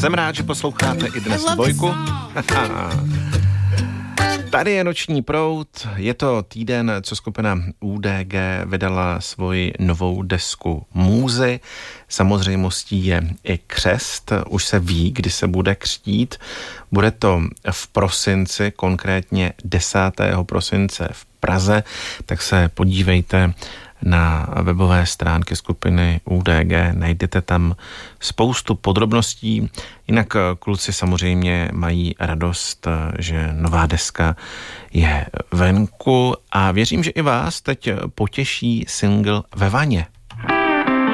Jsem rád, že posloucháte i dnes dvojku. Tady je Noční proud, je to týden, co skupina UDG vydala svoji novou desku Můzy. Samozřejmostí je i křest, už se ví, kdy se bude křtít. Bude to v prosinci, konkrétně 10. prosince v Praze, tak se podívejte na webové stránky skupiny UDG, najdete tam spoustu podrobností. Jinak kluci samozřejmě mají radost, že nová deska je venku a věřím, že i vás teď potěší single Ve vaně.